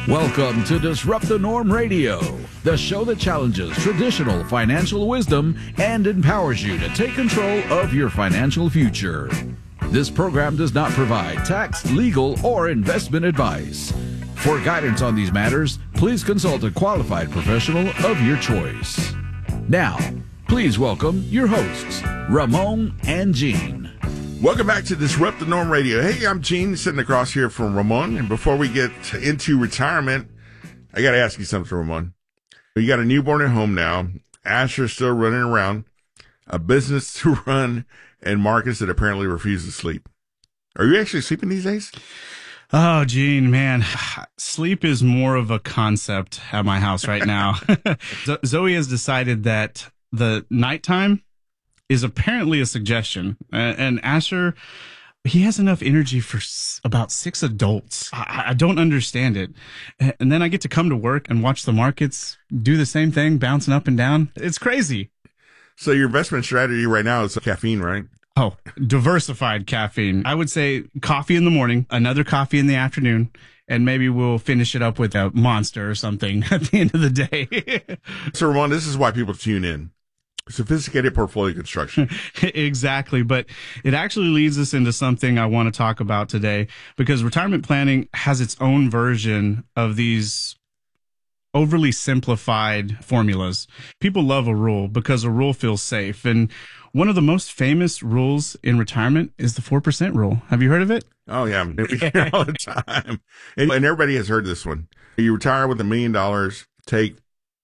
Welcome to Disrupt the Norm Radio, the show that challenges traditional financial wisdom and empowers you to take control of your financial future. This program does not provide tax, legal, or investment advice. For guidance on these matters, please consult a qualified professional of your choice. Now, please welcome your hosts, Ramon and Gene. Welcome back to Disrupt the Norm Radio. Hey, I'm Gene, sitting across here from Ramon. And before we get into retirement, I got to ask you something, Ramon. You got a newborn at home now. Asher's still running around. A business to run, and Marcus that apparently refuses to sleep. Are you actually sleeping these days? Oh, Gene, man, sleep is more of a concept at my house right now. Zoe has decided that the nighttime is apparently a suggestion. And Asher, he has enough energy for about 6 adults. I don't understand it. And then I get to come to work and watch the markets do the same thing, bouncing up and down. It's crazy. So your investment strategy right now is caffeine, right? Oh, diversified caffeine. I would say coffee in the morning, another coffee in the afternoon, and maybe we'll finish it up with a Monster or something at the end of the day. So, Ramon, this is why people tune in. Sophisticated portfolio construction. Exactly. But it actually leads us into something I want to talk about today, because retirement planning has its own version of these overly simplified formulas. People love a rule because a rule feels safe. And one of the most famous rules in retirement is the 4% rule. Have you heard of it? Oh, yeah. We hear it all the time. And everybody has heard this one. You retire with $1 million, take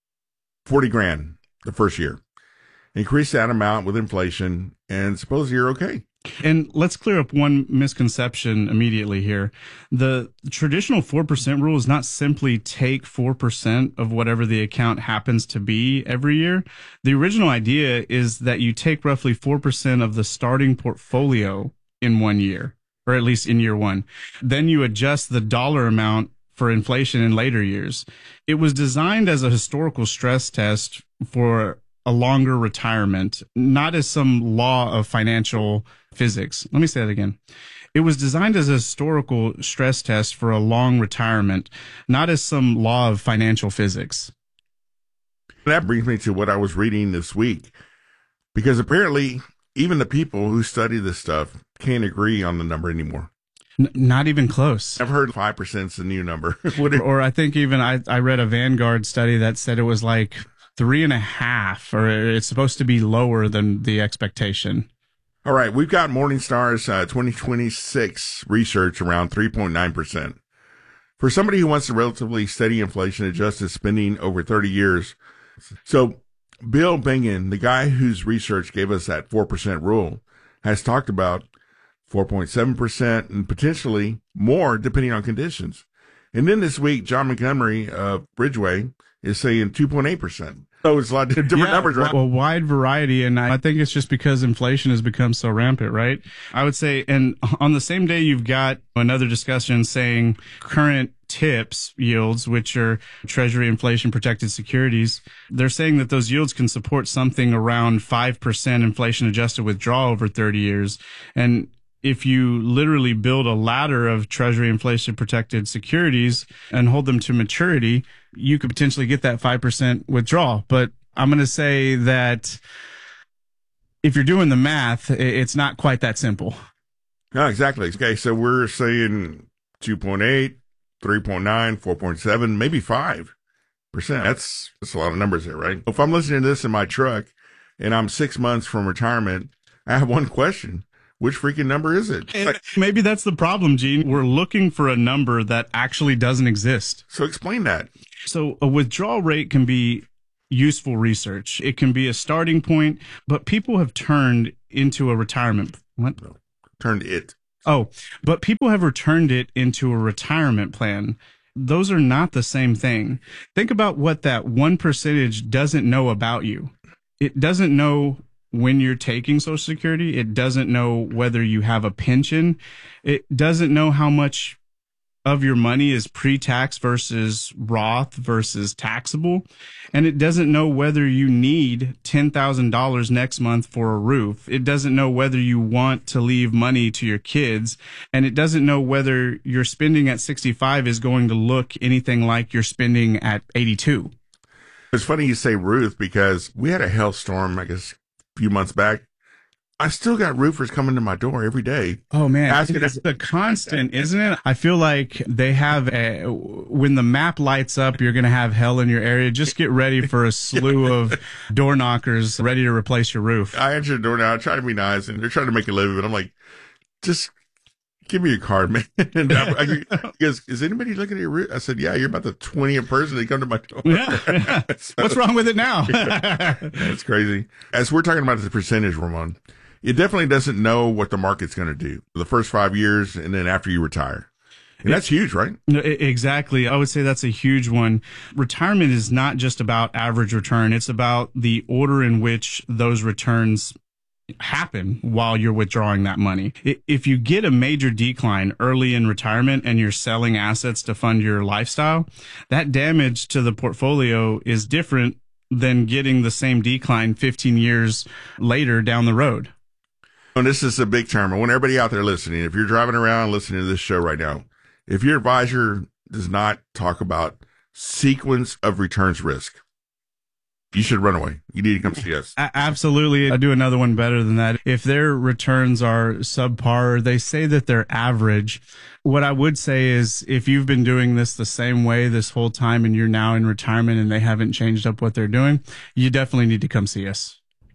40 grand the first year. Increase that amount with inflation, and suppose you're okay. And let's clear up one misconception immediately here. The traditional 4% rule is not simply take 4% of whatever the account happens to be every year. The original idea is that you take roughly 4% of the starting portfolio in 1 year, or at least in year one. Then you adjust the dollar amount for inflation in later years. It was designed as a historical stress test for a longer retirement, not as some law of financial physics. Let me say that again. It was designed as a historical stress test for a long retirement, not as some law of financial physics. That brings me to what I was reading this week, because apparently even the people who study this stuff can't agree on the number anymore. Not even close. I've heard 5% is the new number. Or I think even I read a Vanguard study that said it was like 3.5, or it's supposed to be lower than the expectation. All right. We've got Morningstar's 2026 research around 3.9%. For somebody who wants a relatively steady inflation adjusted spending over 30 years. So Bill Bengen, the guy whose research gave us that 4% rule, has talked about 4.7% and potentially more depending on conditions. And then this week, John Montgomery of Bridgeway is saying 2.8%. So it's a lot of different numbers, right? A wide variety, and I think it's just because inflation has become so rampant, right? I would say, and on the same day, you've got another discussion saying current TIPS yields, which are Treasury inflation protected securities. They're saying that those yields can support something around 5% inflation adjusted withdrawal over 30 years. And if you literally build a ladder of Treasury inflation protected securities and hold them to maturity, you could potentially get that 5% withdrawal. But I'm going to say that if you're doing the math, it's not quite that simple. No, exactly. Okay, so we're saying 2.8, 3.9, 4.7, maybe 5%. That's a lot of numbers there, right? If I'm listening to this in my truck and I'm 6 months from retirement, I have one question. Which freaking number is it? Maybe that's the problem, Gene. We're looking for a number that actually doesn't exist. So explain that. So a withdrawal rate can be useful research. It can be a starting point, but people have turned into a retirement. What? No, turned it. Oh, but people have returned it into a retirement plan. Those are not the same thing. Think about what that 1% doesn't know about you. It doesn't know when you're taking Social Security. It doesn't know whether you have a pension. It doesn't know how much of your money is pre-tax versus Roth versus taxable. And it doesn't know whether you need $10,000 next month for a roof. It doesn't know whether you want to leave money to your kids. And it doesn't know whether your spending at 65 is going to look anything like your spending at 82. It's funny you say Ruth, because we had a hailstorm, I guess, a few months back. I still got roofers coming to my door every day. Oh man, it's a constant, isn't it? I feel like they have when the map lights up, you're going to have hell in your area. Just get ready for a slew of door knockers ready to replace your roof. I answer the door now. I try to be nice, and they're trying to make a living, but I'm like, just give me your card, man. And he goes, is anybody looking at your roof? I said, yeah, you're about the 20th person that come to my door. Yeah. So, what's wrong with it now? That's crazy. As we're talking about the percentage, Ramon, it definitely doesn't know what the market's going to do the first 5 years and then after you retire. And that's huge, right? Exactly. I would say that's a huge one. Retirement is not just about average return. It's about the order in which those returns happen while you're withdrawing that money. If you get a major decline early in retirement and you're selling assets to fund your lifestyle, that damage to the portfolio is different than getting the same decline 15 years later down the road. And this is a big term. I want everybody out there listening. If you're driving around listening to this show right now, if your advisor does not talk about sequence of returns risk, you should run away. You need to come see us. Absolutely. I'll do another one better than that. If their returns are subpar, they say that they're average. What I would say is if you've been doing this the same way this whole time and you're now in retirement and they haven't changed up what they're doing, you definitely need to come see us.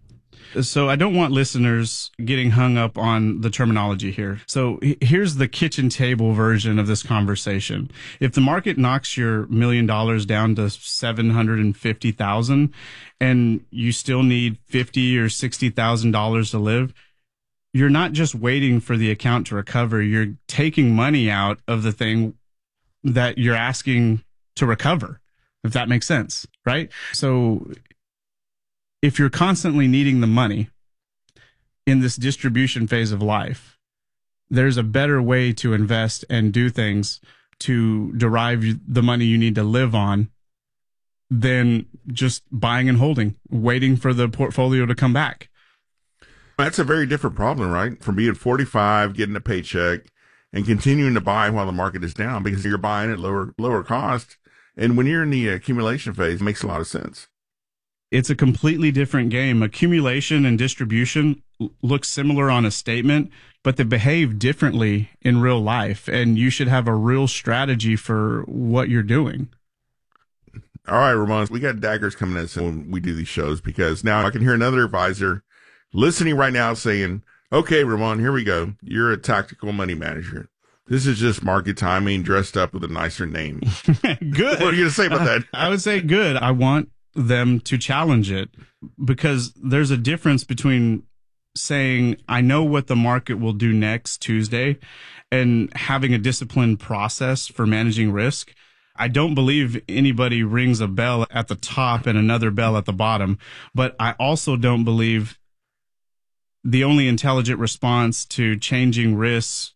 So I don't want listeners getting hung up on the terminology here. So here's the kitchen table version of this conversation. If the market knocks your $1 million down to 750,000 and you still need $50,000 or $60,000 to live, you're not just waiting for the account to recover. You're taking money out of the thing that you're asking to recover, if that makes sense, right? So if you're constantly needing the money in this distribution phase of life, there's a better way to invest and do things to derive the money you need to live on than just buying and holding, waiting for the portfolio to come back. That's a very different problem, right? From being 45, getting a paycheck, and continuing to buy while the market is down because you're buying at lower cost. And when you're in the accumulation phase, it makes a lot of sense. It's a completely different game. Accumulation and distribution look similar on a statement, but they behave differently in real life. And you should have a real strategy for what you're doing. All right, Ramon, we got daggers coming at us when we do these shows, because now I can hear another advisor listening right now saying, okay, Ramon, here we go. You're a tactical money manager. This is just market timing dressed up with a nicer name. Good. What are you going to say about that? I would say good. I want them to challenge it, because there's a difference between saying, I know what the market will do next Tuesday, and having a disciplined process for managing risk. I don't believe anybody rings a bell at the top and another bell at the bottom, but I also don't believe the only intelligent response to changing risks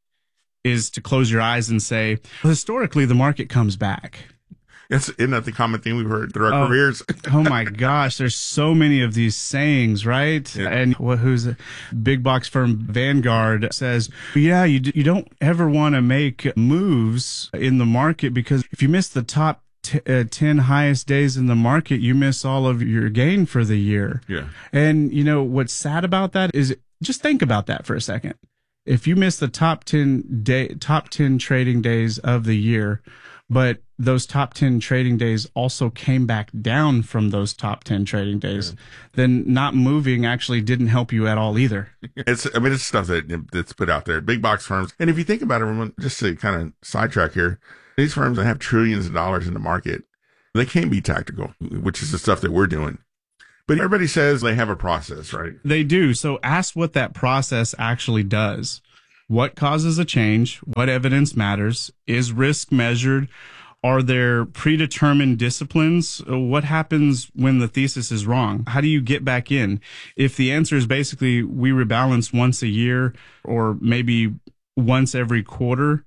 is to close your eyes and say, well, historically, the market comes back. Isn't that the common thing we've heard through our careers? Oh my gosh, there's so many of these sayings, right? Yeah. And who's a big box firm Vanguard says, yeah, you don't ever want to make moves in the market, because if you miss the top 10 highest days in the market, you miss all of your gain for the year. Yeah. And you know what's sad about that is, just think about that for a second. If you miss the top 10 trading days of the year, but those top 10 trading days also came back down from those top 10 trading days, then not moving actually didn't help you at all either. It's stuff that's put out there, big box firms. And if you think about it, just to kind of sidetrack here, these firms that have trillions of dollars in the market, they can be tactical, which is the stuff that we're doing. But everybody says they have a process, right? They do. So ask what that process actually does. What causes a change? What evidence matters? Is risk measured? Are there predetermined disciplines? What happens when the thesis is wrong? How do you get back in? If the answer is basically we rebalance once a year or maybe once every quarter,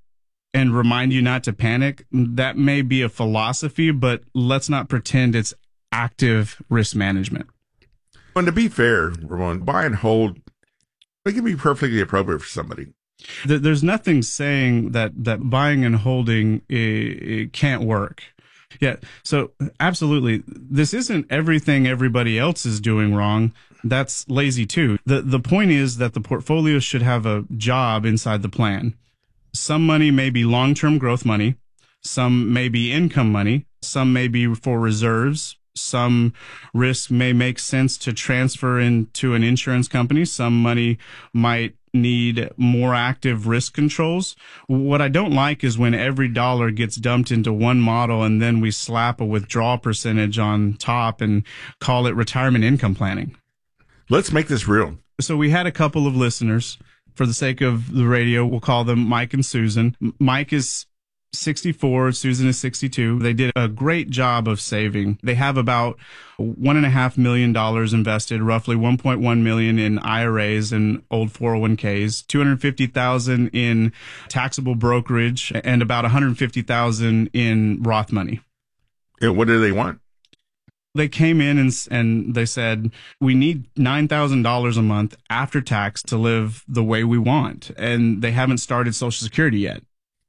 and remind you not to panic, that may be a philosophy, but let's not pretend it's active risk management. And to be fair, Ramon, buy and hold, it can be perfectly appropriate for somebody. There's nothing saying that buying and holding it can't work. Yeah. So absolutely. This isn't everything everybody else is doing wrong. That's lazy too. The point is that the portfolio should have a job inside the plan. Some money may be long-term growth money. Some may be income money. Some may be for reserves. Some risk may make sense to transfer into an insurance company. Some money might need more active risk controls. What I don't like is when every dollar gets dumped into one model and then we slap a withdrawal percentage on top and call it retirement income planning. Let's make this real. So we had a couple of listeners. For the sake of the radio, we'll call them Mike and Susan. Mike is 64, Susan is 62. They did a great job of saving. They have about $1.5 million invested, roughly $1.1 million in IRAs and old 401ks, $250,000 in taxable brokerage, and about $150,000 in Roth money. And what do they want? They came in and they said, we need $9,000 a month after tax to live the way we want. And they haven't started Social Security yet.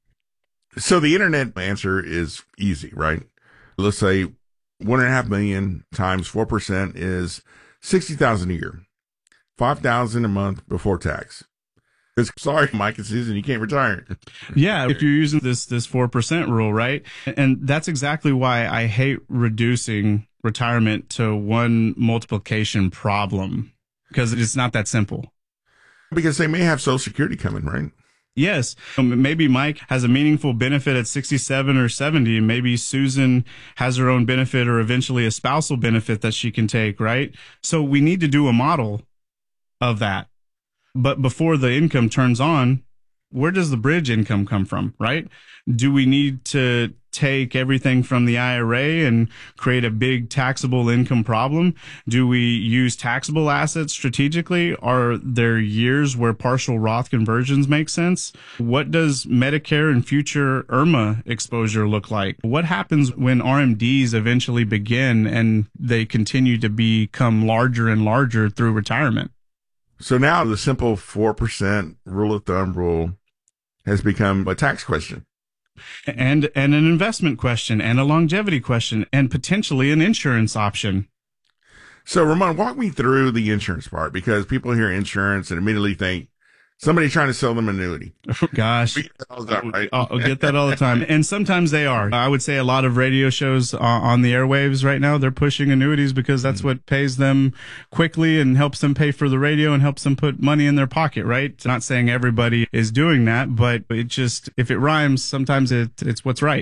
So the internet answer is easy, right? Let's say 1.5 million times 4% is 60,000 a year, 5,000 a month before tax. Because sorry, Mike and Susan, you can't retire. Yeah, if you're using this 4% rule, right? And that's exactly why I hate reducing retirement to one multiplication problem, because it's not that simple. Because they may have Social Security coming, right? Yes. Maybe Mike has a meaningful benefit at 67 or 70. And maybe Susan has her own benefit or eventually a spousal benefit that she can take, right? So we need to do a model of that. But before the income turns on, where does the bridge income come from, right? Do we need to take everything from the IRA and create a big taxable income problem? Do we use taxable assets strategically? Are there years where partial Roth conversions make sense? What does Medicare and future IRMA exposure look like? What happens when RMDs eventually begin and they continue to become larger and larger through retirement? So now the simple 4% rule of thumb rule has become a tax question. And an investment question and a longevity question and potentially an insurance option. So Ramon, walk me through the insurance part, because people hear insurance and immediately think somebody trying to sell them an annuity. Oh, gosh. Right? I'll get that all the time. And sometimes they are. I would say a lot of radio shows on the airwaves right now, they're pushing annuities because that's what pays them quickly and helps them pay for the radio and helps them put money in their pocket, right? It's not saying everybody is doing that, but it just, if it rhymes, sometimes it's what's right.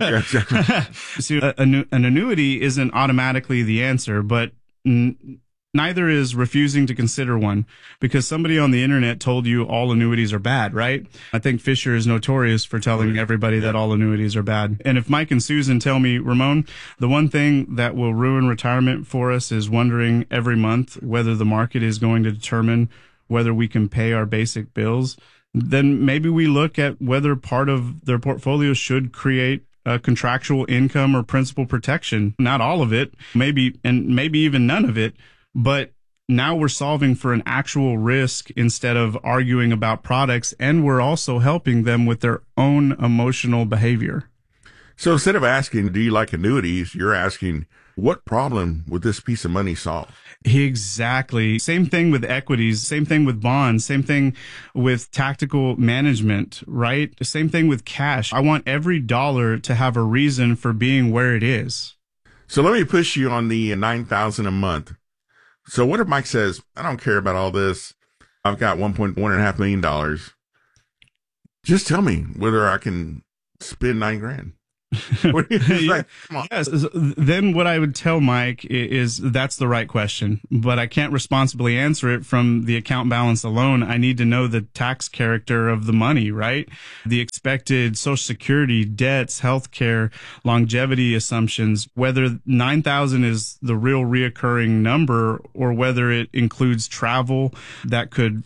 See, an annuity isn't automatically the answer, but neither is refusing to consider one, because somebody on the internet told you all annuities are bad, right? I think Fisher is notorious for telling everybody that all annuities are bad. And if Mike and Susan tell me, Ramon, the one thing that will ruin retirement for us is wondering every month whether the market is going to determine whether we can pay our basic bills, then maybe we look at whether part of their portfolio should create a contractual income or principal protection. Not all of it, maybe even none of it. But now we're solving for an actual risk instead of arguing about products, and we're also helping them with their own emotional behavior. So instead of asking, do you like annuities, you're asking, what problem would this piece of money solve? Exactly. Same thing with equities, same thing with bonds, same thing with tactical management, right? The same thing with cash. I want every dollar to have a reason for being where it is. So let me push you on the $9,000 a month. So what if Mike says, I don't care about all this. I've got $1.5 million. Just tell me whether I can spend $9,000. It's like, come on. Yes. Then what I would tell Mike is that's the right question, but I can't responsibly answer it from the account balance alone. I need to know the tax character of the money, right? The expected Social Security, debts, healthcare, longevity assumptions, whether 9,000 is the real reoccurring number or whether it includes travel that could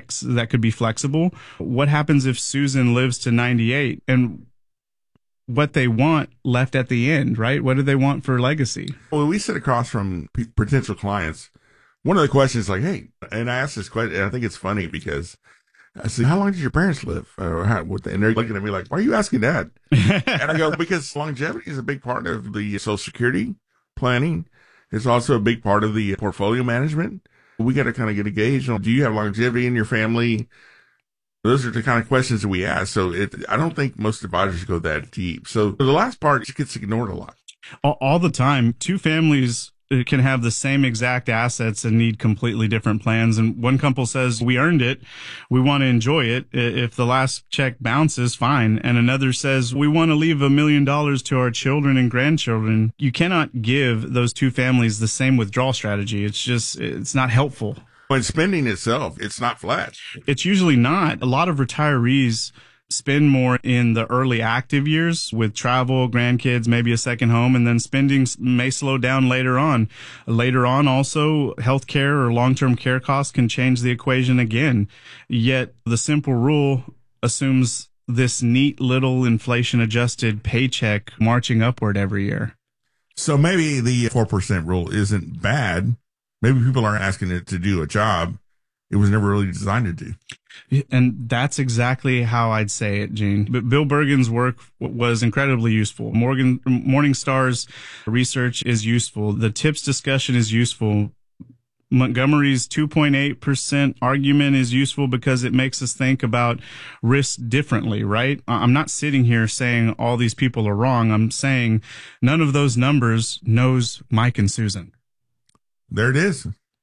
be flexible. What happens if Susan lives to 98 and what they want left at the end, right? What do they want for legacy? When we sit across from potential clients, one of the questions is like, hey, and I asked this question, and I think it's funny because I said, how long did your parents live? And they're looking at me like, why are you asking that? And I go, because longevity is a big part of the Social Security planning. It's also a big part of the portfolio management. We got to kind of get a gauge on, do you have longevity in your family? Those are the kind of questions that we ask. So I don't think most advisors go that deep. So the last part gets ignored a lot. All the time. Two families can have the same exact assets and need completely different plans. And one couple says, we earned it. We want to enjoy it. If the last check bounces, fine. And another says, we want to leave $1 million to our children and grandchildren. You cannot give those two families the same withdrawal strategy. It's not helpful. When spending itself, it's not flat. It's usually not. A lot of retirees spend more in the early active years with travel, grandkids, maybe a second home, and then spending may slow down later on. Later on, also, healthcare or long-term care costs can change the equation again. Yet the simple rule assumes this neat little inflation-adjusted paycheck marching upward every year. So maybe the 4% rule isn't bad. Maybe people aren't asking it to do a job it was never really designed to do. And that's exactly how I'd say it, Gene. But Bill Bergen's work was incredibly useful. Morningstar's research is useful. The tips discussion is useful. Montgomery's 2.8% argument is useful because it makes us think about risk differently, right? I'm not sitting here saying all these people are wrong. I'm saying none of those numbers knows Mike and Susan. There it is.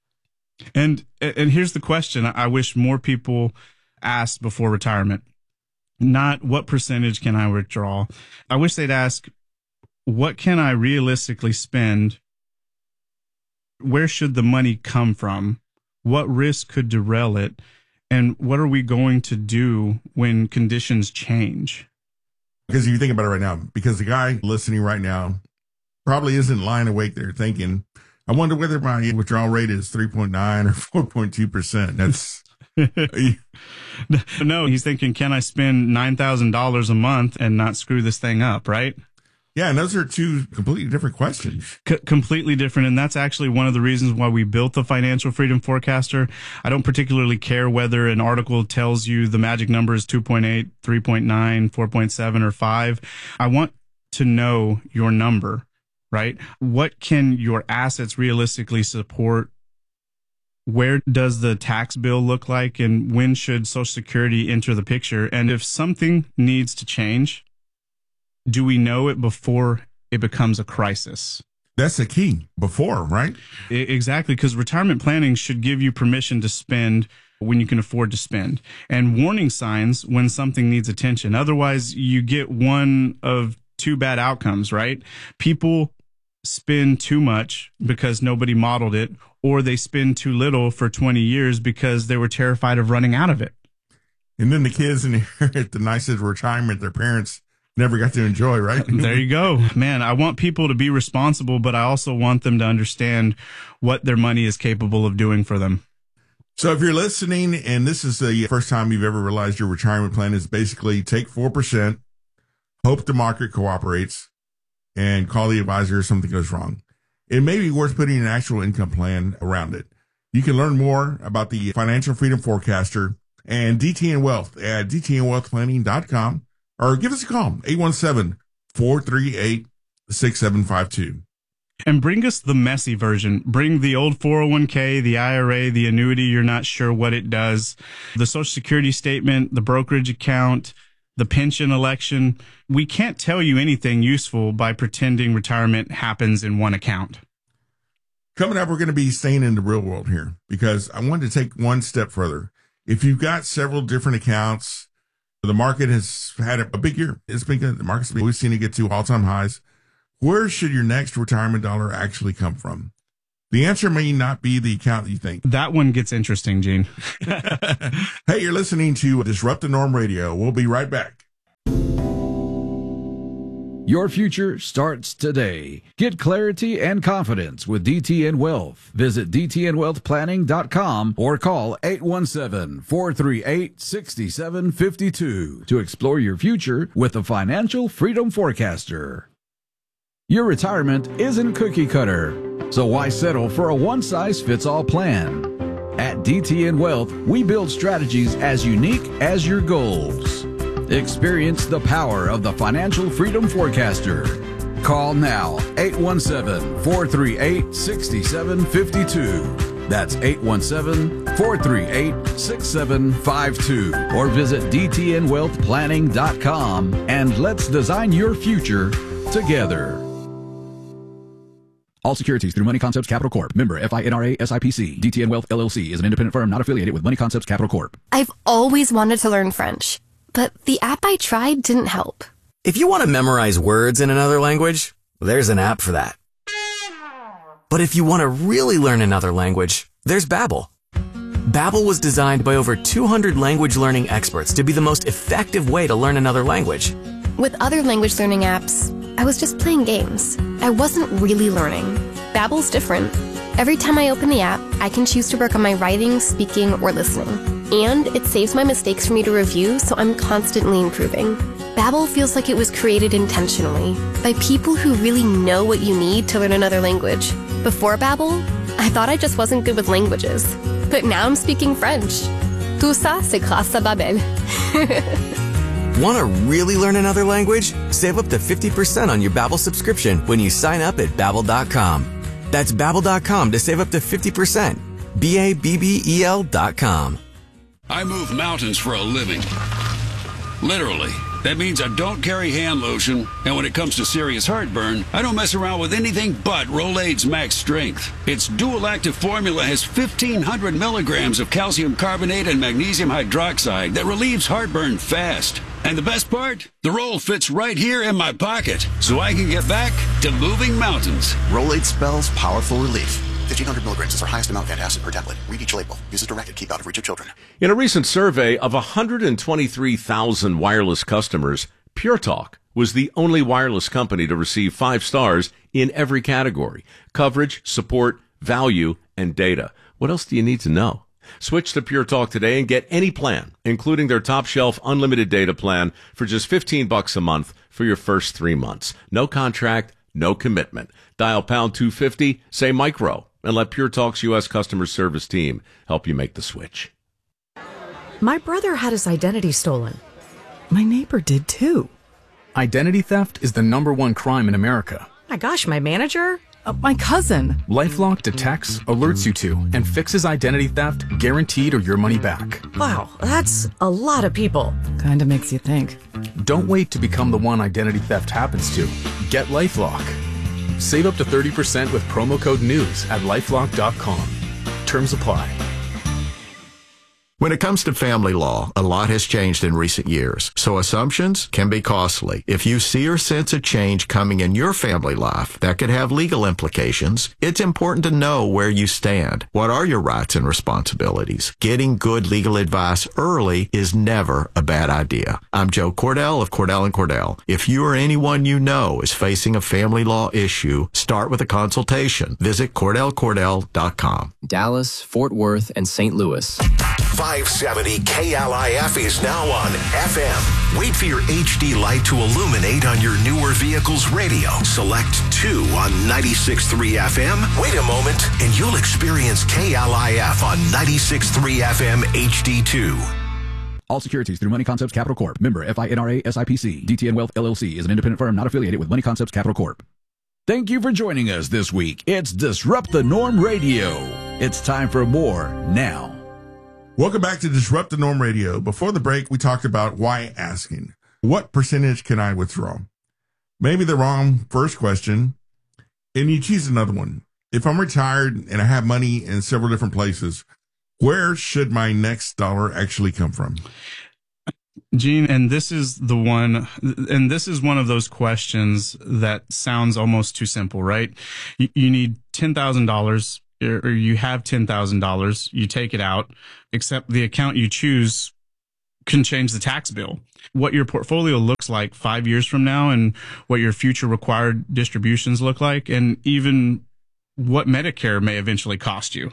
And here's the question I wish more people asked before retirement. Not what percentage can I withdraw? I wish they'd ask, what can I realistically spend? Where should the money come from? What risk could derail it? And what are we going to do when conditions change? Because if you think about it right now, because the guy listening right now probably isn't lying awake there thinking, I wonder whether my withdrawal rate is 3.9 or 4.2%. That's no, he's thinking, can I spend $9,000 a month and not screw this thing up, right? Yeah, and those are two completely different questions. Completely different. And that's actually one of the reasons why we built the Financial Freedom Forecaster. I don't particularly care whether an article tells you the magic number is 2.8, 3.9, 4.7, or 5. I want to know your number, right? What can your assets realistically support? Where does the tax bill look like? And when should Social Security enter the picture? And if something needs to change, do we know it before it becomes a crisis? That's the key. Before, right? Exactly, because retirement planning should give you permission to spend when you can afford to spend, and warning signs when something needs attention. Otherwise, you get one of two bad outcomes, right? People spend too much because nobody modeled it, or they spend too little for 20 years because they were terrified of running out of it. And then the kids inherit the nicest retirement their parents never got to enjoy, right? There you go. Man, I want people to be responsible, but I also want them to understand what their money is capable of doing for them. So if you're listening and this is the first time you've ever realized your retirement plan is basically take 4%, hope the market cooperates, and call the advisor if something goes wrong, it may be worth putting an actual income plan around it. You can learn more about the Financial Freedom Forecaster and DTN Wealth at dtnwealthplanning.com. Or give us a call, 817-438-6752. And bring us the messy version. Bring the old 401k, the IRA, the annuity, you're not sure what it does, the Social Security statement, the brokerage account, the pension election. We can't tell you anything useful by pretending retirement happens in one account. Coming up, we're going to be staying in the real world here because I wanted to take one step further. If you've got several different accounts, The market has had a big year. It's been good. The market's been, we've seen it get to all-time highs. Where should your next retirement dollar actually come from? The answer may not be the account you think. That one gets interesting, Gene. Hey, you're listening to Disrupt the Norm Radio. We'll be right back. Your future starts today. Get clarity and confidence with DTN Wealth. Visit dtnwealthplanning.com or call 817-438-6752 to explore your future with the Financial Freedom Forecaster. Your retirement isn't cookie cutter, so why settle for a one-size-fits-all plan? At DTN Wealth, we build strategies as unique as your goals. Experience the power of the Financial Freedom Forecaster. Call now, 817-438-6752. That's 817-438-6752. Or visit dtnwealthplanning.com and let's design your future together. All securities through Money Concepts Capital Corp. Member FINRA SIPC. DTN Wealth LLC is an independent firm not affiliated with Money Concepts Capital Corp. I've always wanted to learn French, but the app I tried didn't help. If you want to memorize words in another language, there's an app for that. But if you want to really learn another language, there's Babbel. Babbel was designed by over 200 language learning experts to be the most effective way to learn another language. With other language learning apps, I was just playing games. I wasn't really learning. Babbel's different. Every time I open the app, I can choose to work on my writing, speaking, or listening. And it saves my mistakes for me to review, so I'm constantly improving. Babbel feels like it was created intentionally by people who really know what you need to learn another language. Before Babbel, I thought I just wasn't good with languages. But now I'm speaking French. Tout ça, c'est grâce à Babbel. Want to really learn another language? Save up to 50% on your Babbel subscription when you sign up at Babbel.com. That's Babbel.com to save up to 50%. Babbel.com. I move mountains for a living. Literally. That means I don't carry hand lotion, and when it comes to serious heartburn, I don't mess around with anything but Rolaids Max Strength. Its dual active formula has 1,500 milligrams of calcium carbonate and magnesium hydroxide that relieves heartburn fast. And the best part? The roll fits right here in my pocket, so I can get back to moving mountains. Rolaids spells powerful relief. 1,500 milligrams is our highest amount of antacid per tablet. Read each label. Use as directed. Keep out of reach of children. In a recent survey of 123,000 wireless customers, Pure Talk was the only wireless company to receive 5 stars in every category: coverage, support, value, and data. What else do you need to know? Switch to Pure Talk today and get any plan, including their top shelf unlimited data plan, for just $15 a month for your first 3 months. No contract, no commitment. Dial pound 250, say micro, and let Pure Talk's U.S. customer service team help you make the switch. My brother had his identity stolen. My neighbor did too. Identity theft is the #1 crime in America. My gosh, my manager? My cousin. LifeLock detects, alerts you to, and fixes identity theft guaranteed or your money back. Wow, that's a lot of people. Kinda makes you think. Don't wait to become the one identity theft happens to. Get LifeLock. Save up to 30% with promo code NEWS at LifeLock.com. Terms apply. When it comes to family law, a lot has changed in recent years, so assumptions can be costly. If you see or sense a change coming in your family life that could have legal implications, it's important to know where you stand. What are your rights and responsibilities? Getting good legal advice early is never a bad idea. I'm Joe Cordell of Cordell & Cordell. If you or anyone you know is facing a family law issue, start with a consultation. Visit CordellCordell.com. Dallas, Fort Worth, and St. Louis. 570 KLIF is now on FM. Wait for your HD light to illuminate on your newer vehicle's radio. Select 2 on 96.3 FM. Wait a moment, and you'll experience KLIF on 96.3 FM HD2. All securities through Money Concepts Capital Corp. Member FINRA SIPC. DTN Wealth LLC is an independent firm not affiliated with Money Concepts Capital Corp. Thank you for joining us this week. It's Disrupt the Norm Radio. It's time for more now. Welcome back to Disrupt the Norm Radio. Before the break, we talked about why asking. What percentage can I withdraw? Maybe the wrong first question, and you choose another one. If I'm retired and I have money in several different places, where should my next dollar actually come from? Gene, and this is one of those questions that sounds almost too simple, right? You need $10,000 or you have $10,000, you take it out, except the account you choose can change the tax bill. What your portfolio looks like 5 years from now and what your future required distributions look like, and even what Medicare may eventually cost you.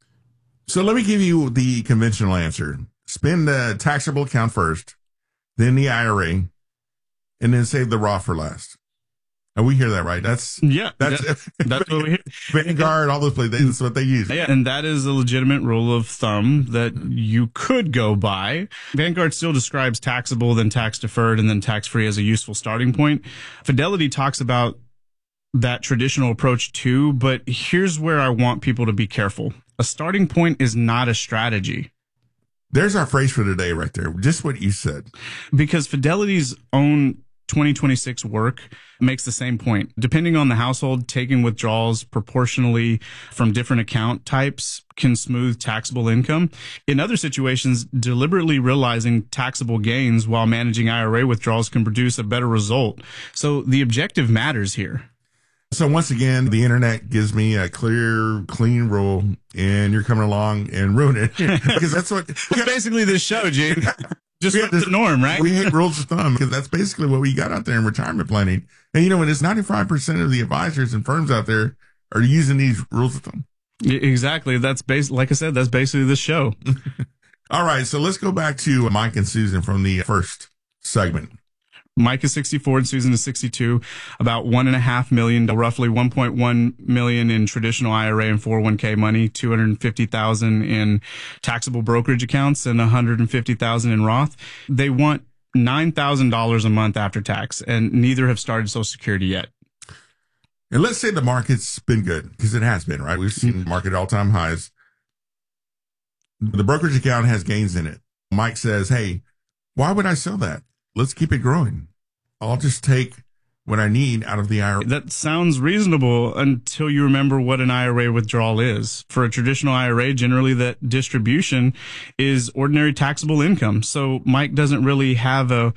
So let me give you the conventional answer. Spend the taxable account first, then the IRA, and then save the Roth for last. And we hear that, right? That's what we hear. Vanguard, all those places, that's what they use. Yeah, and that is a legitimate rule of thumb that you could go by. Vanguard still describes taxable, then tax deferred, and then tax free as a useful starting point. Fidelity talks about that traditional approach too, but here's where I want people to be careful. A starting point is not a strategy. There's our phrase for today right there. Just what you said. Because Fidelity's own 2026 work makes the same point. Depending on the household, taking withdrawals proportionally from different account types can smooth taxable income. In other situations, deliberately realizing taxable gains while managing IRA withdrawals can produce a better result. So the objective matters here. So once again, the internet gives me a clear, clean rule, and you're coming along and ruin it. Because that's what... basically this show, Gene. Just the norm, right? We hate rules of thumb because that's basically what we got out there in retirement planning. And you know, when it's 95% of the advisors and firms out there are using these rules of thumb. Exactly. That's like I said, that's basically the show. All right. So let's go back to Mike and Susan from the first segment. Mike is 64 and Susan is 62, about $1.5 million, roughly $1.1 million in traditional IRA and 401k money, $250,000 in taxable brokerage accounts, and $150,000 in Roth. They want $9,000 a month after tax, and neither have started Social Security yet. And let's say the market's been good, because it has been, right? We've seen the market all-time highs. The brokerage account has gains in it. Mike says, hey, why would I sell that? Let's keep it growing. I'll just take what I need out of the IRA. That sounds reasonable until you remember what an IRA withdrawal is. For a traditional IRA, generally that distribution is ordinary taxable income. So Mike doesn't really have a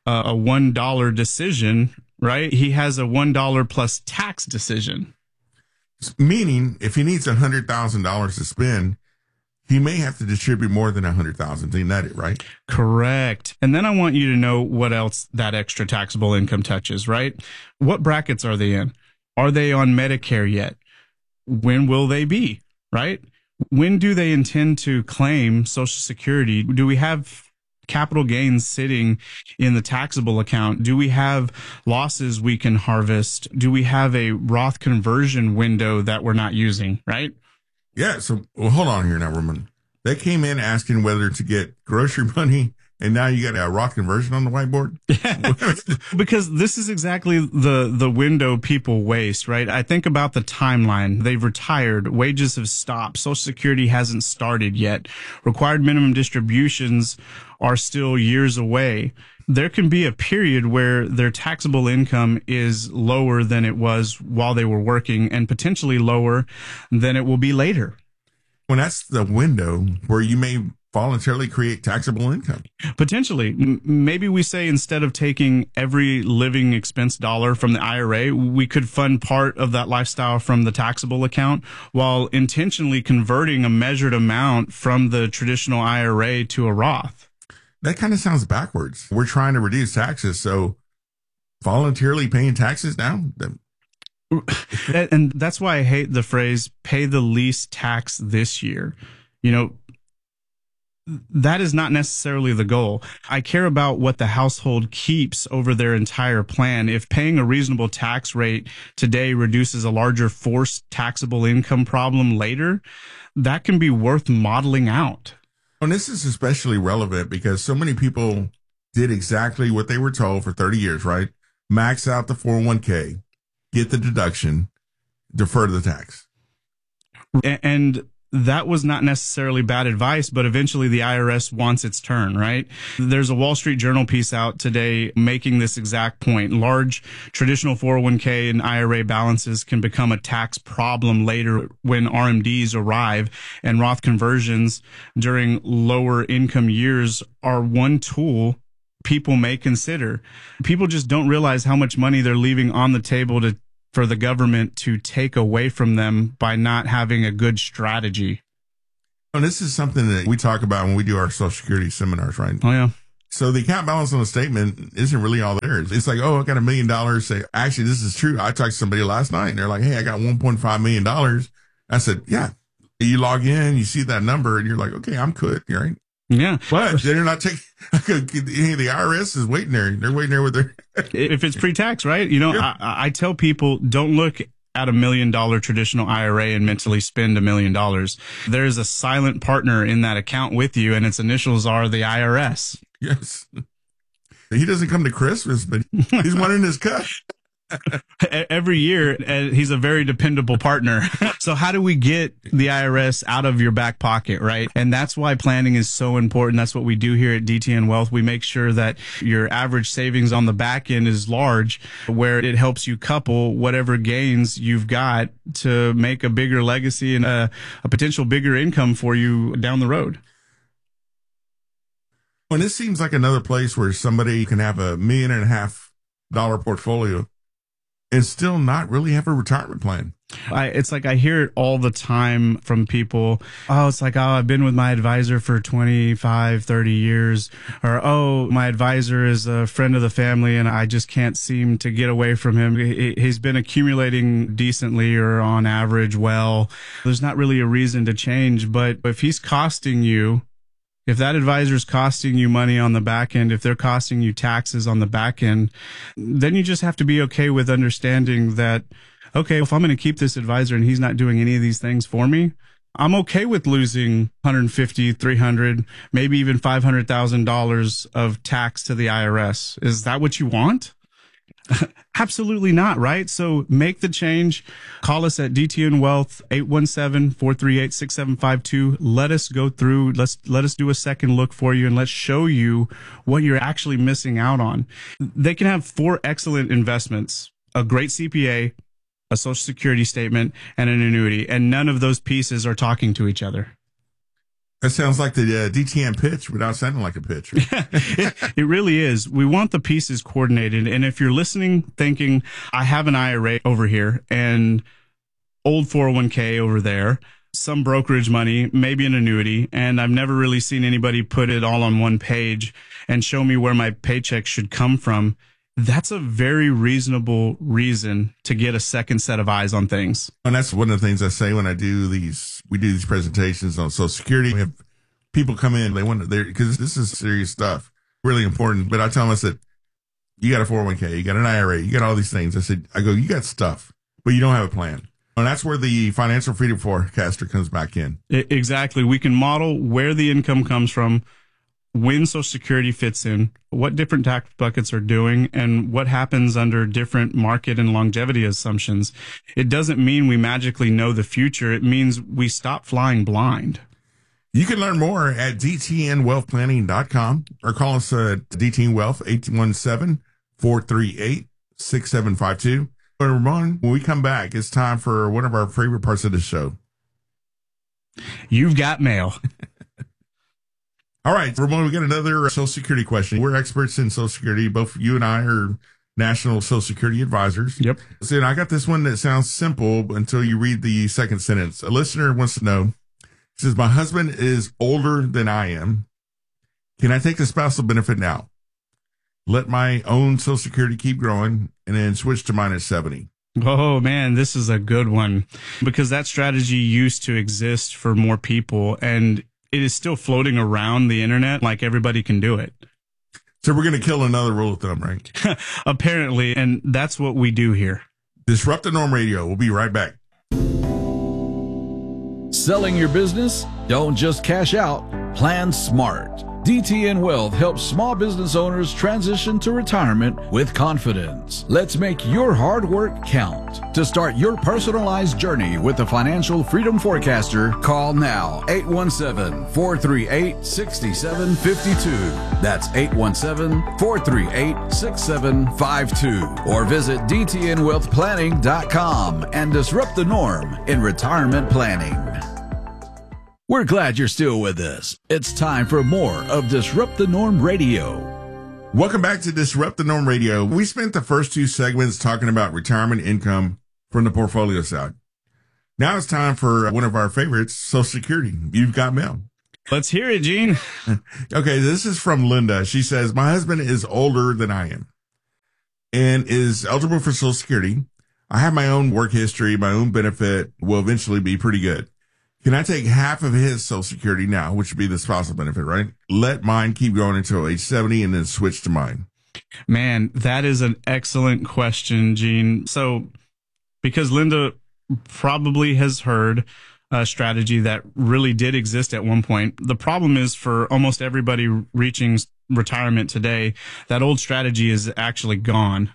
$1 decision, right? He has a $1 plus tax decision. Meaning, if he needs $100,000 to spend, he may have to distribute more than $100,000 to net it, right? Correct. And then I want you to know what else that extra taxable income touches, right? What brackets are they in? Are they on Medicare yet? When will they be, right? When do they intend to claim Social Security? Do we have capital gains sitting in the taxable account? Do we have losses we can harvest? Do we have a Roth conversion window that we're not using, right? Yeah, so hold on here now, Roman. They came in asking whether to get grocery money, and now you got a Roth conversion on the whiteboard? Yeah. Because this is exactly the window people waste, right? I think about the timeline. They've retired. Wages have stopped. Social Security hasn't started yet. Required minimum distributions are still years away. There can be a period where their taxable income is lower than it was while they were working and potentially lower than it will be later. Well, that's the window where you may voluntarily create taxable income. Potentially. Maybe we say instead of taking every living expense dollar from the IRA, we could fund part of that lifestyle from the taxable account while intentionally converting a measured amount from the traditional IRA to a Roth. That kind of sounds backwards. We're trying to reduce taxes, so voluntarily paying taxes now? And that's why I hate the phrase, pay the least tax this year. You know, that is not necessarily the goal. I care about what the household keeps over their entire plan. If paying a reasonable tax rate today reduces a larger forced taxable income problem later, that can be worth modeling out. And this is especially relevant because so many people did exactly what they were told for 30 years, right? Max out the 401k, get the deduction, defer the tax. And that was not necessarily bad advice, but eventually the IRS wants its turn, right? There's a Wall Street Journal piece out today making this exact point. Large traditional 401k and IRA balances can become a tax problem later when RMDs arrive, and Roth conversions during lower income years are one tool people may consider. People just don't realize how much money they're leaving on the table for the government to take away from them by not having a good strategy. And this is something that we talk about when we do our Social Security seminars, right? Oh, yeah. So the account balance on a statement isn't really all there. It's like, oh, I got $1 million. Say, actually, this is true. I talked to somebody last night and they're like, hey, I got $1.5 million. I said, yeah. You log in, you see that number and you're like, okay, I'm good. Right? Yeah. But they're not taking, the IRS is waiting there. They're waiting there with their. If it's pre-tax, right? You know, yeah. I tell people, don't look at $1 million traditional IRA and mentally spend $1 million. There's a silent partner in that account with you, and its initials are the IRS. Yes. He doesn't come to Christmas, but he's one in his cut. Every year, he's a very dependable partner. So how do we get the IRS out of your back pocket, right? And that's why planning is so important. That's what we do here at DTN Wealth. We make sure that your average savings on the back end is large, where it helps you couple whatever gains you've got to make a bigger legacy and a potential bigger income for you down the road. And this seems like another place where somebody can have $1.5 million portfolio and still not really have a retirement plan. It's like I hear it all the time from people. Oh, it's like, oh, I've been with my advisor for 25, 30 years. Or, oh, my advisor is a friend of the family and I just can't seem to get away from him. He's been accumulating decently or on average well. There's not really a reason to change. But if he's costing you, if that advisor is costing you money on the back end, if they're costing you taxes on the back end, then you just have to be okay with understanding that, okay, if I'm going to keep this advisor and he's not doing any of these things for me, I'm okay with losing $150,000, $300,000, maybe even $500,000 of tax to the IRS. Is that what you want? Absolutely not, right? So make the change. Call us at DTN Wealth, 817-438-6752. Let us go through. Let us do a second look for you and let's show you what you're actually missing out on. They can have 4 excellent investments, a great CPA, a Social Security statement, and an annuity, and none of those pieces are talking to each other. That sounds like the DTN pitch without sounding like a pitch. It really is. We want the pieces coordinated. And if you're listening, thinking, I have an IRA over here and old 401k over there, some brokerage money, maybe an annuity, and I've never really seen anybody put it all on one page and show me where my paycheck should come from, that's a very reasonable reason to get a second set of eyes on things. And that's one of the things I say when we do these presentations on Social Security. We have people come in, they want to, because this is serious stuff, really important. But I tell them, I said, you got a 401k, you got an IRA, you got all these things. I go, you got stuff, but you don't have a plan. And that's where the financial freedom forecaster comes back in. Exactly. We can model where the income comes from, when Social Security fits in, what different tax buckets are doing, and what happens under different market and longevity assumptions. It doesn't mean we magically know the future. It means we stop flying blind. You can learn more at dtnwealthplanning.com or call us at DTN Wealth, 817-438-6752. But Ramon, when we come back, it's time for one of our favorite parts of the show. You've got mail. All right, Ramon, we got another Social Security question. We're experts in Social Security. Both you and I are national Social Security advisors. Yep. So I got this one that sounds simple until you read the second sentence. A listener wants to know, he says, my husband is older than I am. Can I take the spousal benefit now? Let my own Social Security keep growing and then switch to mine at 70. Oh, man, this is a good one because that strategy used to exist for more people, and it is still floating around the internet like everybody can do it. So we're going to kill another rule of thumb, right? Apparently, and that's what we do here. Disrupt the Norm Radio. We'll be right back. Selling your business? Don't just cash out. Plan smart. DTN Wealth helps small business owners transition to retirement with confidence. Let's make your hard work count. To start your personalized journey with the Financial Freedom Forecaster, call now 817-438-6752. That's 817-438-6752. Or visit dtnwealthplanning.com and disrupt the norm in retirement planning. We're glad you're still with us. It's time for more of Disrupt the Norm Radio. Welcome back to Disrupt the Norm Radio. We spent the first two segments talking about retirement income from the portfolio side. Now it's time for one of our favorites, Social Security. You've got mail. Let's hear it, Gene. Okay, this is from Linda. She says, my husband is older than I am and is eligible for Social Security. I have my own work history. My own benefit will eventually be pretty good. Can I take half of his Social Security now, which would be the spousal benefit, right? Let mine keep going until age 70 and then switch to mine. Man, that is an excellent question, Gene. So, because Linda probably has heard a strategy that really did exist at one point. The problem is for almost everybody reaching retirement today, that old strategy is actually gone.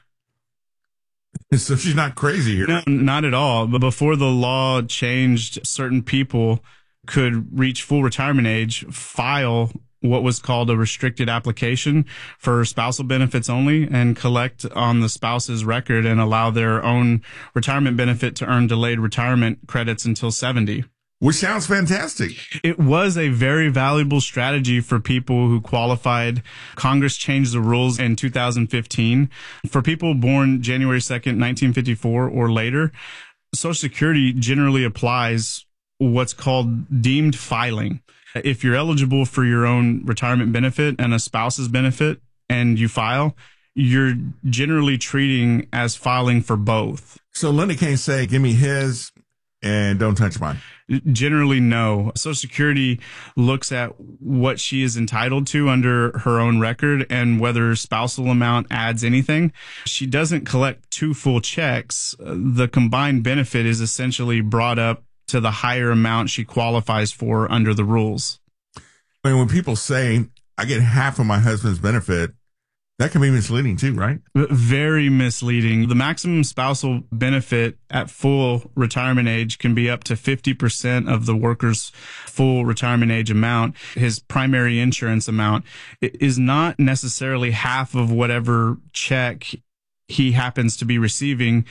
So she's not crazy here. No, not at all. But before the law changed, certain people could reach full retirement age, file what was called a restricted application for spousal benefits only, and collect on the spouse's record and allow their own retirement benefit to earn delayed retirement credits until 70. Which sounds fantastic. It was a very valuable strategy for people who qualified. Congress changed the rules in 2015. For people born January 2nd, 1954 or later, Social Security generally applies what's called deemed filing. If you're eligible for your own retirement benefit and a spouse's benefit and you file, you're generally treating as filing for both. So Linda can't say, give me his and don't touch mine. Generally, no. Social Security looks at what she is entitled to under her own record and whether spousal amount adds anything. She doesn't collect two full checks. The combined benefit is essentially brought up to the higher amount she qualifies for under the rules. I mean, when people say, I get half of my husband's benefit, that can be misleading too, right? Very misleading. The maximum spousal benefit at full retirement age can be up to 50% of the worker's full retirement age amount. His primary insurance amount is not necessarily half of whatever check he happens to be receiving.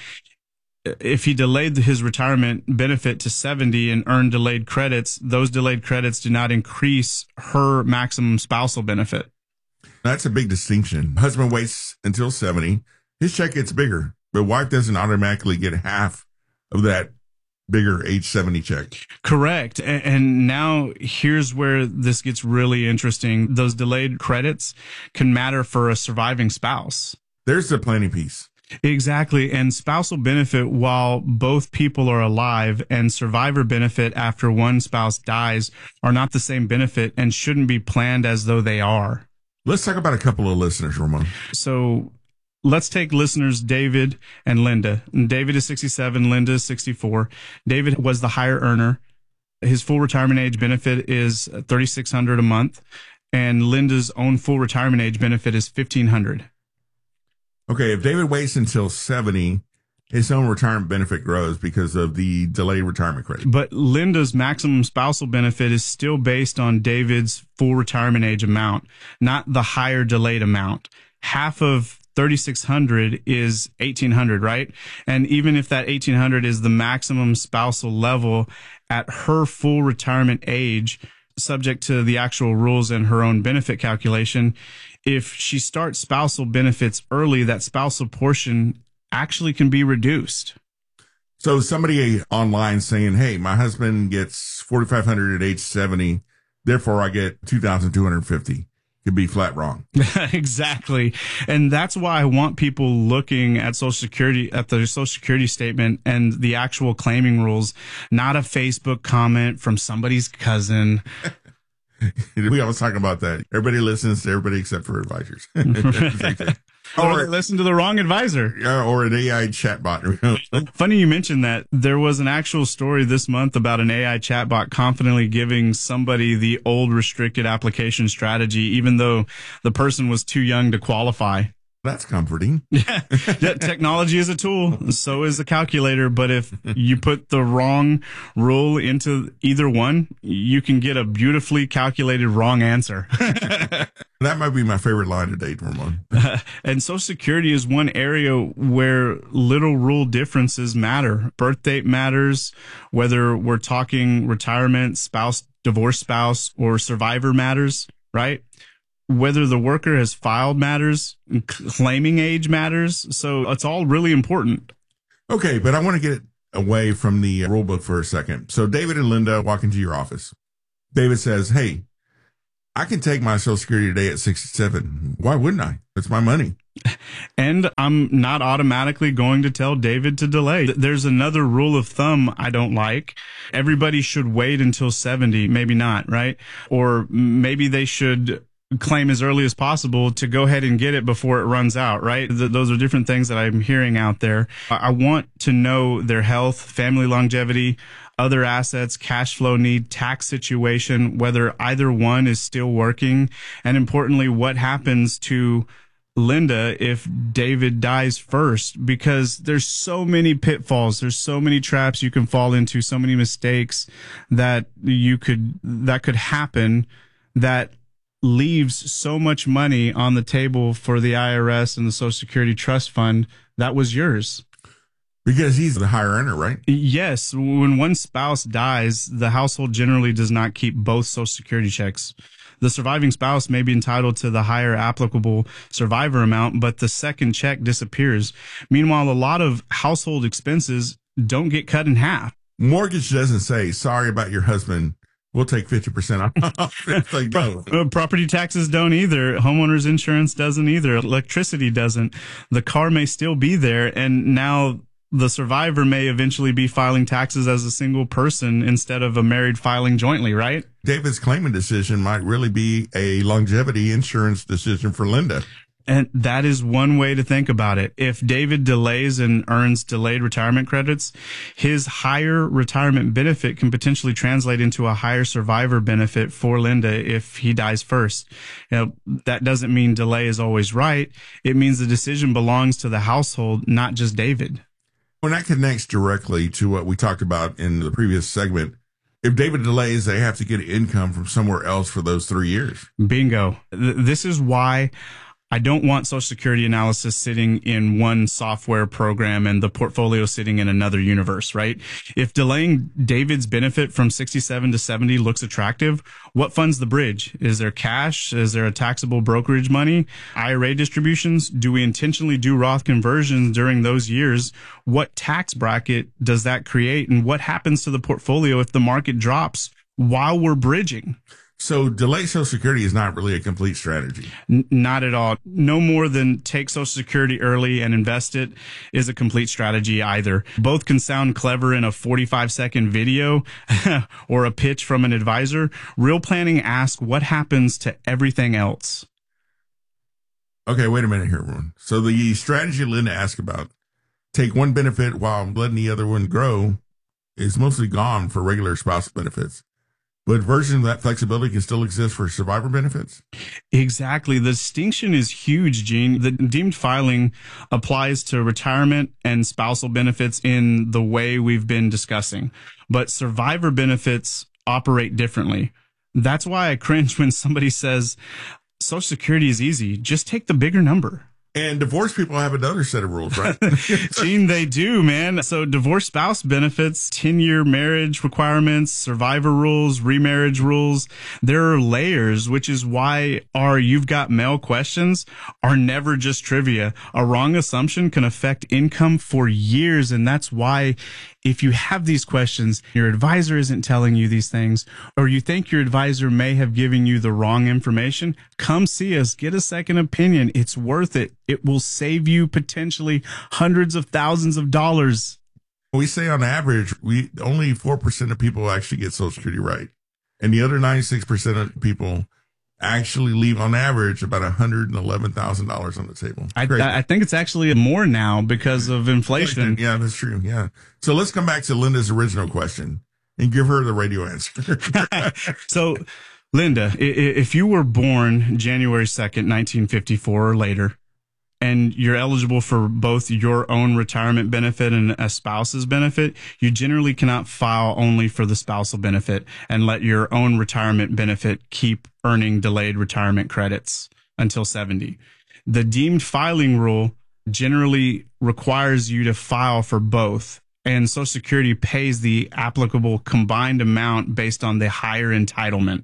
If he delayed his retirement benefit to 70 and earned delayed credits, those delayed credits do not increase her maximum spousal benefit. That's a big distinction. Husband waits until 70. His check gets bigger, but wife doesn't automatically get half of that bigger age 70 check. Correct. And now here's where this gets really interesting. Those delayed credits can matter for a surviving spouse. There's the planning piece. Exactly. And spousal benefit while both people are alive and survivor benefit after one spouse dies are not the same benefit and shouldn't be planned as though they are. Let's talk about a couple of listeners, Ramon. So let's take listeners David and Linda. David is 67, Linda is 64. David was the higher earner. His full retirement age benefit is $3,600 a month, and Linda's own full retirement age benefit is $1,500. Okay, if David waits until 70, his own retirement benefit grows because of the delayed retirement credit. But Linda's maximum spousal benefit is still based on David's full retirement age amount, not the higher delayed amount. Half of $3,600 is $1,800, right? And even if that $1,800 is the maximum spousal level at her full retirement age, subject to the actual rules and her own benefit calculation, if she starts spousal benefits early, that spousal portion actually can be reduced. So somebody online saying, hey, my husband gets $4,500 at age 70, therefore I get $2,250. Could be flat wrong. Exactly. And that's why I want people looking at Social Security, at the Social Security statement and the actual claiming rules, not a Facebook comment from somebody's cousin. We always talk about that. Everybody listens to everybody except for advisors. Or listen to the wrong advisor. Or an AI chatbot. Funny you mentioned that. There was an actual story this month about an AI chatbot confidently giving somebody the old restricted application strategy, even though the person was too young to qualify. That's comforting. Yeah, technology is a tool. So is a calculator. But if you put the wrong rule into either one, you can get a beautifully calculated wrong answer. That might be my favorite line today, Ramon. And Social Security is one area where little rule differences matter. Birth date matters, whether we're talking retirement, spouse, divorced spouse, or survivor matters, right? whether the worker has filed matters, claiming age matters. So it's all really important. Okay, but I want to get away from the rule book for a second. So David and Linda walk into your office. David says, hey, I can take my Social Security today at 67. Why wouldn't I? It's my money. And I'm not automatically going to tell David to delay. There's another rule of thumb I don't like. Everybody should wait until 70. Maybe not, right? Or maybe they should claim as early as possible to go ahead and get it before it runs out, right? Those are different things that I'm hearing out there. I want to know their health, family longevity, other assets, cash flow need, tax situation, whether either one is still working, and importantly, what happens to Linda if David dies first, because there's so many pitfalls, there's so many traps you can fall into, so many mistakes that could happen that leaves so much money on the table for the IRS and the Social Security Trust Fund that was yours. Because he's the higher earner, right? Yes. When one spouse dies, the household generally does not keep both Social Security checks. The surviving spouse may be entitled to the higher applicable survivor amount, but the second check disappears. Meanwhile, a lot of household expenses don't get cut in half. Mortgage doesn't say, sorry about your husband, we'll take 50% off. It's like, no. Property taxes don't either. Homeowners insurance doesn't either. Electricity doesn't. The car may still be there, and now the survivor may eventually be filing taxes as a single person instead of a married filing jointly, right? David's claiming decision might really be a longevity insurance decision for Linda. And that is one way to think about it. If David delays and earns delayed retirement credits, his higher retirement benefit can potentially translate into a higher survivor benefit for Linda if he dies first. That doesn't mean delay is always right. It means the decision belongs to the household, not just David. Well, that connects directly to what we talked about in the previous segment. If David delays, they have to get income from somewhere else for those 3 years. Bingo. This is why I don't want Social Security analysis sitting in one software program and the portfolio sitting in another universe, right? If delaying David's benefit from 67 to 70 looks attractive, what funds the bridge? Is there cash? Is there a taxable brokerage money? IRA distributions? Do we intentionally do Roth conversions during those years? What tax bracket does that create? And what happens to the portfolio if the market drops while we're bridging? So delay Social Security is not really a complete strategy. Not at all. No more than take Social Security early and invest it is a complete strategy either. Both can sound clever in a 45-second video or a pitch from an advisor. Real planning asks what happens to everything else. Okay, wait a minute here, everyone. So the strategy Linda asked about, take one benefit while letting the other one grow, is mostly gone for regular spouse benefits. But version of that flexibility can still exist for survivor benefits? Exactly. The distinction is huge, Gene. The deemed filing applies to retirement and spousal benefits in the way we've been discussing. But survivor benefits operate differently. That's why I cringe when somebody says, Social Security is easy. Just take the bigger number. And divorced people have another set of rules, right? Gene, they do, man. So divorced spouse benefits, 10-year marriage requirements, survivor rules, remarriage rules. There are layers, which is why our You've Got Mail questions are never just trivia. A wrong assumption can affect income for years. And that's why if you have these questions, your advisor isn't telling you these things, or you think your advisor may have given you the wrong information, come see us. Get a second opinion. It's worth it. It will save you potentially hundreds of thousands of dollars. We say on average, only 4% of people actually get Social Security right. And the other 96% of people actually leave on average about $111,000 on the table. I think it's actually more now because of inflation. Yeah, that's true. Yeah. So let's come back to Linda's original question and give her the radio answer. So, Linda, if you were born January 2nd, 1954 or later, and you're eligible for both your own retirement benefit and a spouse's benefit, you generally cannot file only for the spousal benefit and let your own retirement benefit keep earning delayed retirement credits until 70. The deemed filing rule generally requires you to file for both, and Social Security pays the applicable combined amount based on the higher entitlement.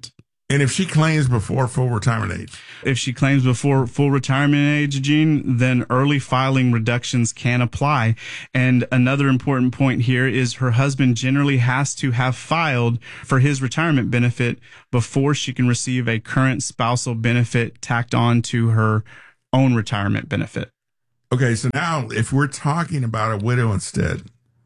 And if she claims before full retirement age? If she claims before full retirement age, Gene, then early filing reductions can apply. And another important point here is her husband generally has to have filed for his retirement benefit before she can receive a current spousal benefit tacked on to her own retirement benefit. Okay, so now if we're talking about a widow instead,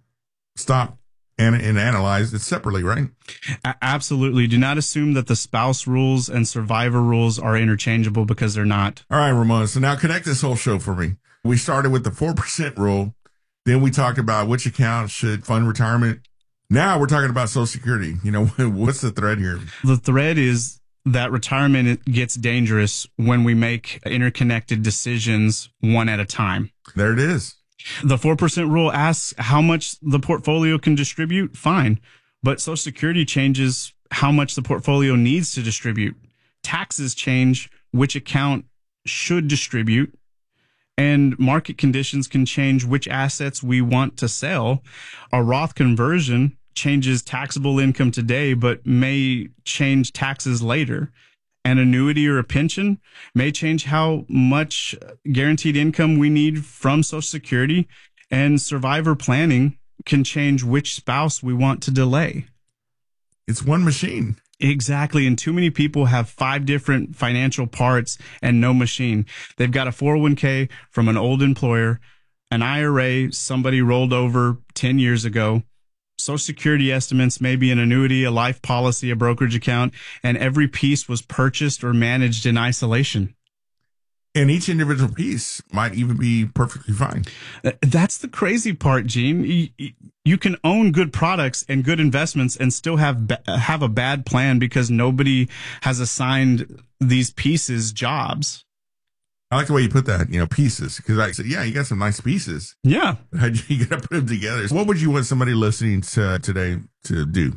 stop and analyze it separately, right? Absolutely. Do not assume that the spouse rules and survivor rules are interchangeable, because they're not. All right, Ramon. So now connect this whole show for me. We started with the 4% rule. Then we talked about which account should fund retirement. Now we're talking about Social Security. You know, what's the thread here? The thread is that retirement gets dangerous when we make interconnected decisions one at a time. There it is. The 4% rule asks how much the portfolio can distribute. Fine. But Social Security changes how much the portfolio needs to distribute. Taxes change which account should distribute. And market conditions can change which assets we want to sell. A Roth conversion changes taxable income today, but may change taxes later. An annuity or a pension may change how much guaranteed income we need from Social Security, and survivor planning can change which spouse we want to delay. It's one machine. Exactly. And too many people have 5 different financial parts and no machine. They've got a 401k from an old employer, an IRA somebody rolled over 10 years ago, Social Security estimates, maybe an annuity, a life policy, a brokerage account, and every piece was purchased or managed in isolation. And each individual piece might even be perfectly fine. That's the crazy part, Gene. You can own good products and good investments and still have a bad plan because nobody has assigned these pieces jobs. I like the way you put that, pieces, because I said, yeah, you got some nice pieces. Yeah. You got to put them together. What would you want somebody listening to today to do?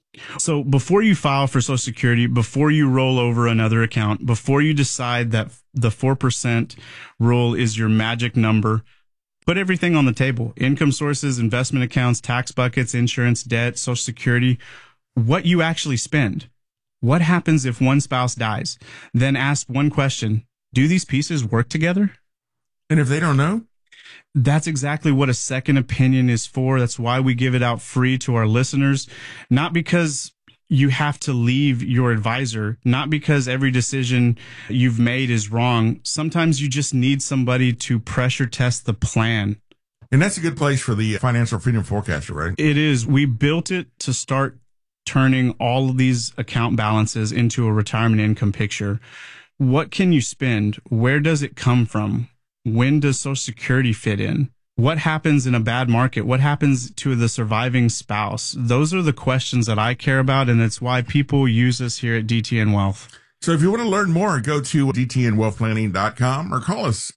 So before you file for Social Security, before you roll over another account, before you decide that the 4% rule is your magic number, put everything on the table. Income sources, investment accounts, tax buckets, insurance, debt, Social Security, what you actually spend. What happens if one spouse dies? Then ask one question. Do these pieces work together? And if they don't know? That's exactly what a second opinion is for. That's why we give it out free to our listeners. Not because you have to leave your advisor, not because every decision you've made is wrong. Sometimes you just need somebody to pressure test the plan. And that's a good place for the Financial Freedom Forecaster, right? It is. We built it to start turning all of these account balances into a retirement income picture. What can you spend? Where does it come from? When does Social Security fit in? What happens in a bad market? What happens to the surviving spouse? Those are the questions that I care about, and it's why people use us here at DTN Wealth. So if you want to learn more, go to dtnwealthplanning.com or call us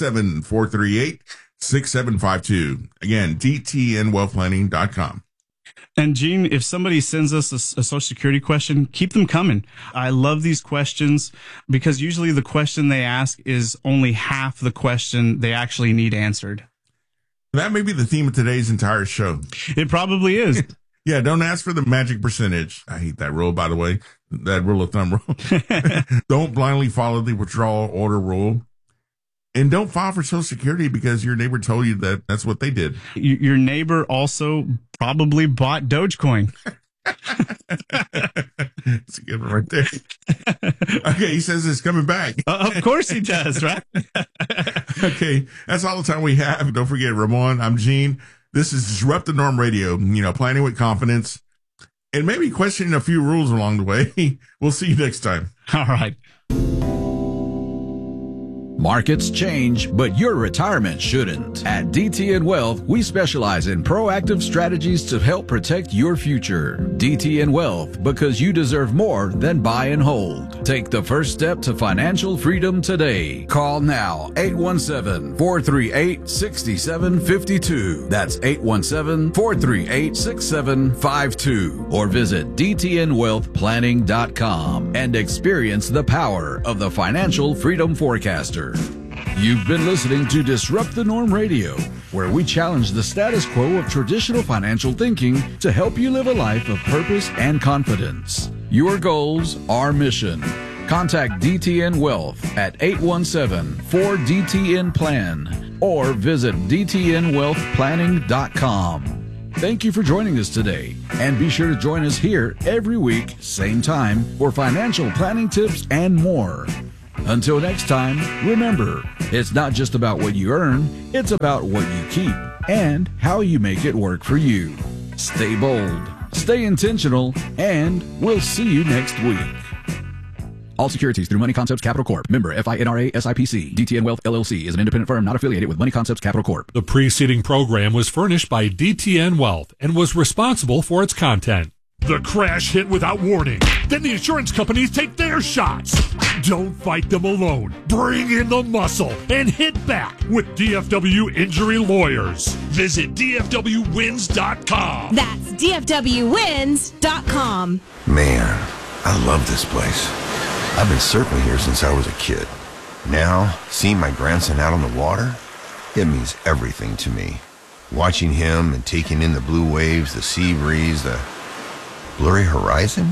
817-438-6752. Again, dtnwealthplanning.com. And Gene, if somebody sends us a Social Security question, keep them coming. I love these questions because usually the question they ask is only half the question they actually need answered. That may be the theme of today's entire show. It probably is. Yeah, don't ask for the magic percentage. I hate that rule, by the way, that rule of thumb rule. Don't blindly follow the withdrawal order rule. And don't file for Social Security because your neighbor told you that that's what they did. Your neighbor also probably bought Dogecoin. That's a good one right there. Okay, he says it's coming back. Of course he does, right? Okay, that's all the time we have. Don't forget, Ramon, I'm Gene. This is Disrupt the Norm Radio, planning with confidence and maybe questioning a few rules along the way. We'll see you next time. All right. Markets change, but your retirement shouldn't. At DTN Wealth, we specialize in proactive strategies to help protect your future. DTN Wealth, because you deserve more than buy and hold. Take the first step to financial freedom today. Call now, 817-438-6752. That's 817-438-6752. Or visit dtnwealthplanning.com and experience the power of the Financial Freedom Forecaster. You've been listening to Disrupt the Norm Radio, where we challenge the status quo of traditional financial thinking to help you live a life of purpose and confidence. Your goals, our mission. Contact DTN Wealth at 817-4DTN-PLAN or visit DTNWealthPlanning.com. Thank you for joining us today, and be sure to join us here every week, same time, for financial planning tips and more. Until next time, remember, it's not just about what you earn, it's about what you keep and how you make it work for you. Stay bold, stay intentional, and we'll see you next week. All securities through Money Concepts Capital Corp. Member FINRA SIPC. DTN Wealth LLC is an independent firm not affiliated with Money Concepts Capital Corp. The preceding program was furnished by DTN Wealth and was responsible for its content. The crash hit without warning. Then the insurance companies take their shots. Don't fight them alone. Bring in the muscle and hit back with DFW Injury Lawyers. Visit DFWWins.com. That's DFWWins.com. Man, I love this place. I've been surfing here since I was a kid. Now, seeing my grandson out on the water, it means everything to me. Watching him and taking in the blue waves, the sea breeze, the blurry horizon.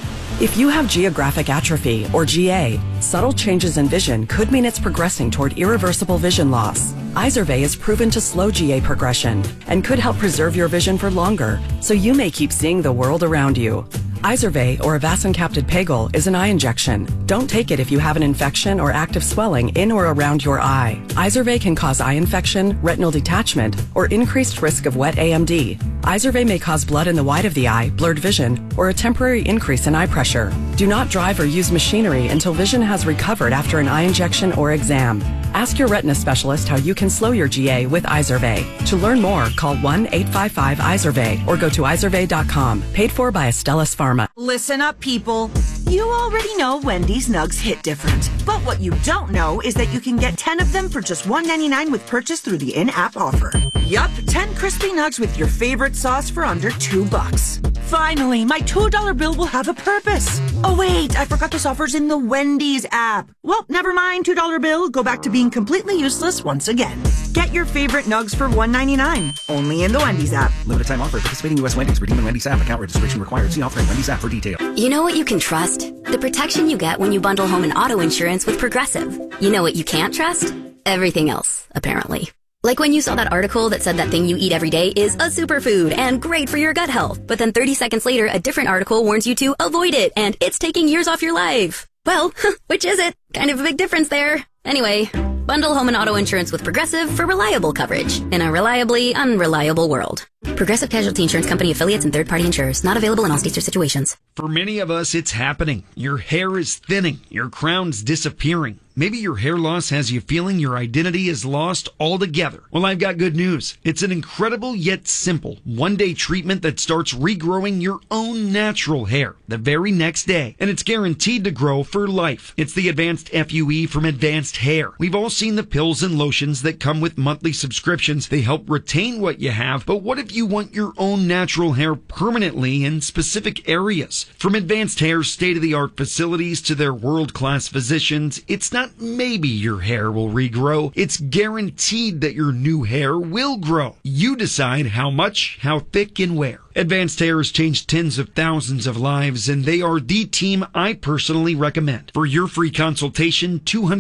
If you have geographic atrophy, or GA, subtle changes in vision could mean it's progressing toward irreversible vision loss. Izervay is proven to slow GA progression and could help preserve your vision for longer, so you may keep seeing the world around you. Izervay, or avacincaptad pegol, is an eye injection. Don't take it if you have an infection or active swelling in or around your eye. Izervay can cause eye infection, retinal detachment, or increased risk of wet AMD. Izervay may cause blood in the white of the eye, blurred vision, or a temporary increase in eye pressure. Do not drive or use machinery until vision has recovered after an eye injection or exam. Ask your retina specialist how you can slow your GA with Izervay. To learn more, call 1-855-IZERVAY or go to izervay.com. Paid for by Astellas Pharma. Listen up, people. You already know Wendy's Nugs hit different. But what you don't know is that you can get 10 of them for just $1.99 with purchase through the in-app offer. Yup, 10 crispy nugs with your favorite sauce for under $2. Finally, my $2 bill will have a purpose. Oh wait, I forgot this offer's in the Wendy's app. Well, never mind, $2 bill. Go back to being completely useless once again. Get your favorite nugs for $1.99. Only in the Wendy's app. Limited time offer. Participating U.S. Wendy's. Redeem in Wendy's app. Account registration required. See offer in Wendy's app for detail. You know what you can trust? The protection you get when you bundle home and auto insurance with Progressive. You know what you can't trust? Everything else, apparently. Like when you saw that article that said that thing you eat every day is a superfood and great for your gut health. But then 30 seconds later, a different article warns you to avoid it and it's taking years off your life. Well, which is it? Kind of a big difference there. Anyway, bundle home and auto insurance with Progressive for reliable coverage in a reliably unreliable world. Progressive Casualty Insurance Company affiliates and third-party insurers. Not available in all states or situations. For many of us, it's happening. Your hair is thinning. Your crown's disappearing. Maybe your hair loss has you feeling your identity is lost altogether. Well, I've got good news. It's an incredible yet simple one-day treatment that starts regrowing your own natural hair the very next day. And it's guaranteed to grow for life. It's the Advanced FUE from Advanced Hair. We've all seen the pills and lotions that come with monthly subscriptions. They help retain what you have, but what if you want your own natural hair permanently in specific areas? From Advanced Hair's state-of-the-art facilities to their world-class physicians, it's not maybe your hair will regrow. It's guaranteed that your new hair will grow. You decide how much, how thick, and where. Advanced Hair has changed tens of thousands of lives, and they are the team I personally recommend. For your free consultation,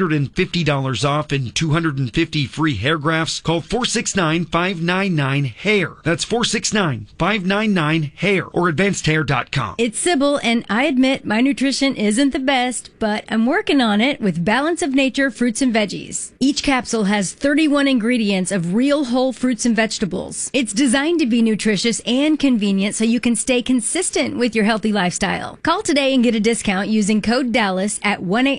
$250 off and 250 free hair grafts, call 469-599-HAIR. That's 469-599-HAIR or advancedhair.com. It's Sybil, and I admit my nutrition isn't the best, but I'm working on it with Balance of Nature fruits and veggies. Each capsule has 31 ingredients of real whole fruits and vegetables. It's designed to be nutritious and convenient so you can stay consistent with your healthy lifestyle. Call today and get a discount using code Dallas at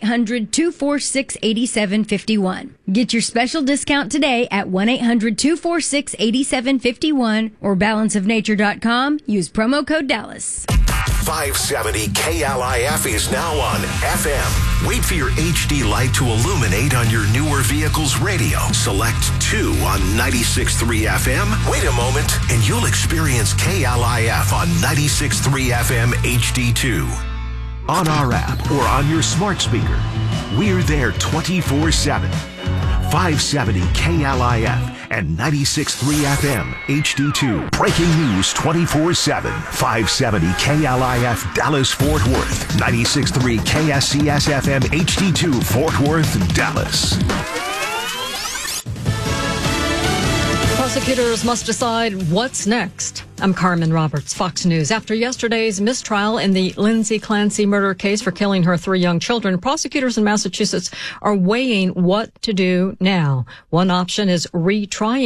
1-800-246-8751. Get your special discount today at 1-800-246-8751 or balanceofnature.com. Use promo code Dallas. 570 KLIF is now on FM. Wait for your HD light to illuminate on your newer vehicle's radio. Select 2 on 96.3 FM. Wait a moment, and you'll experience KLIF on 96.3 FM HD2. On our app or on your smart speaker, we're there 24/7. 570 KLIF and 96.3 FM HD2. Breaking news 24/7. 570 KLIF Dallas Fort Worth. 96.3 KSCS FM HD2 Fort Worth, Dallas. Prosecutors must decide what's next. I'm Carmen Roberts, Fox News. After yesterday's mistrial in the Lindsay Clancy murder case for killing her 3 young children, prosecutors in Massachusetts are weighing what to do now. One option is retrying